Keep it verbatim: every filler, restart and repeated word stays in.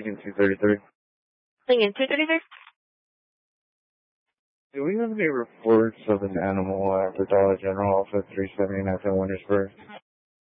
Lincoln two thirty-three. Lincoln two thirty-three? Do we have any reports of an animal at the Dollar General off of three seventy-nine in Wintersburg?